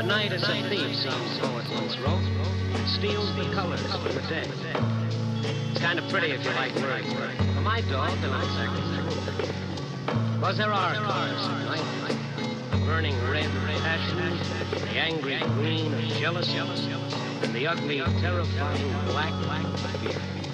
night is a thief, some poet once wrote. It steals the colors from the day. It's kind of pretty if you like words. For my dog, they're not exactly true. Because there are colors at night. The burning red of passion, the angry green of jealousy, and the ugly, terrifying black of fear.